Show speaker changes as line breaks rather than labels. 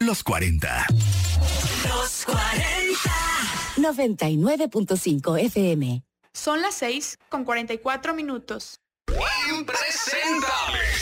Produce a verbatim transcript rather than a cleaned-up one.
Los cuarenta.
Los cuarenta. noventa y nueve punto cinco F M.
Son las seis con cuarenta y cuatro minutos.
Impresentables.